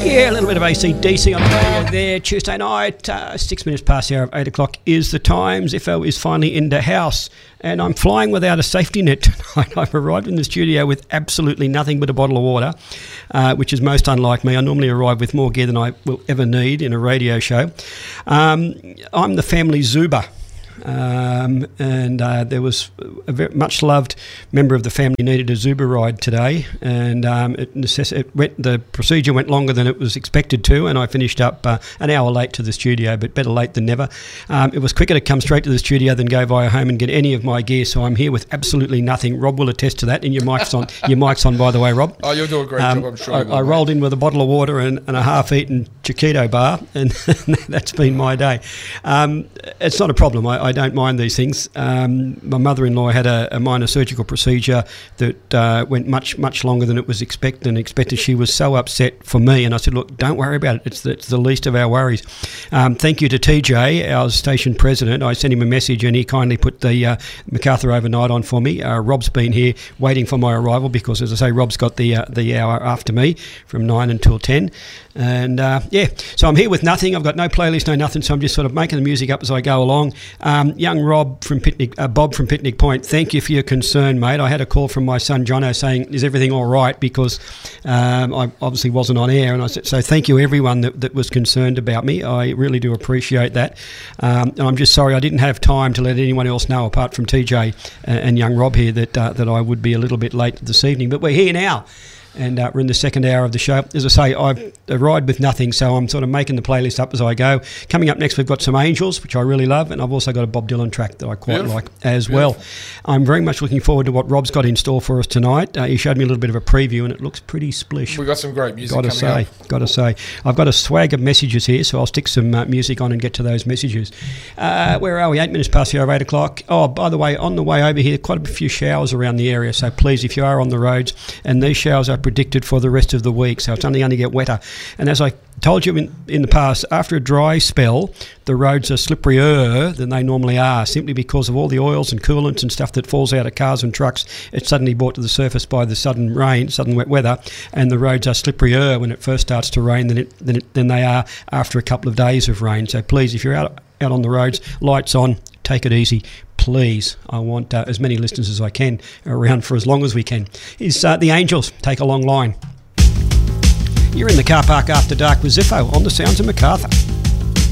Yeah, a little bit of AC/DC on the radio there. Tuesday night, 6 minutes past the hour of 8 o'clock is the time. Ziffo is finally in the house, and I'm flying without a safety net tonight. I've arrived in the studio with absolutely nothing but a bottle of water, which is most unlike me. I normally arrive with more gear than I will ever need in a radio show. I'm the family Zuba. And there was a very much loved member of the family needed a Zuba ride today, and the procedure went longer than it was expected to, and I finished up an hour late to the studio, but better late than never. It was quicker to come straight to the studio than go via home and get any of my gear, so I'm here with absolutely nothing. Rob will attest to that, and your mic's on. Your mic's on, by the way, Rob. Oh, you'll do a great job, I'm sure. I rolled in with a bottle of water and a half-eaten Chiquito bar, and that's been my day. It's not a problem. I don't mind these things. My mother-in-law had a minor surgical procedure that went much longer than it was expected. She was so upset for me, and I said, look, don't worry about it. It's the least of our worries. Thank you to TJ, our station president. I sent him a message, and he kindly put the MacArthur overnight on for me. Rob's been here waiting for my arrival because, as I say, Rob's got the hour after me from 9 until 10. And so I'm here with nothing. I've got no playlist, no nothing, so I'm just sort of making the music up as I go along. Young Bob from Picnic Point, thank you for your concern, mate. I had a call from my son Jono saying, is everything all right? Because I obviously wasn't on air, and I said, so thank you everyone that was concerned about me. I really do appreciate that. And I'm just sorry I didn't have time to let anyone else know apart from TJ and young Rob here that I would be a little bit late this evening. But we're here now. And we're in the second hour of the show. As I say, I've arrived with nothing, so I'm sort of making the playlist up as I go. Coming up next, we've got some Angels, which I really love, and I've also got a Bob Dylan track that I quite like as well. I'm very much looking forward to what Rob's got in store for us tonight. He showed me a little bit of a preview, and it looks pretty splish. We've got some great music Got to say. I've got a swag of messages here, so I'll stick some music on and get to those messages. Where are we? 8 minutes past the hour of 8 o'clock. Oh, by the way, on the way over here, quite a few showers around the area, so please, if you are on the roads, and these showers are predicted for the rest of the week, so it's only going to get wetter. And as I told you in the past, after a dry spell, the roads are slipperier than they normally are, simply because of all the oils and coolants and stuff that falls out of cars and trucks. It's suddenly brought to the surface by the sudden wet weather, and the roads are slipperier when it first starts to rain than they are after a couple of days of rain. So please, if you're out on the roads, lights on, take it easy. Please, I want as many listeners as I can around for as long as we can. Is the Angels, Take a Long Line. You're in the car park after dark with Ziffo on the sounds of MacArthur.